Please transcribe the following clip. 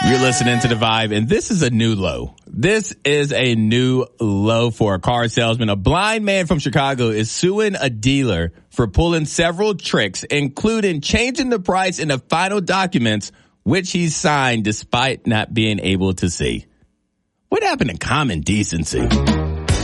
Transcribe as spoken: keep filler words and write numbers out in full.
You're listening to The Vibe, and this is a new low. This is a new low for a car salesman. A blind man from Chicago is suing a dealer for pulling several tricks, including changing the price in the final documents, which he signed despite not being able to see. What happened to common decency?